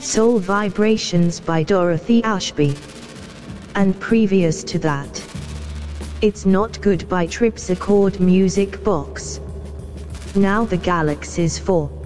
Soul Vibrations by Dorothy Ashby. And previous to that, It's Not Good by Tripsichord Music Box. Now the Galaxies 4.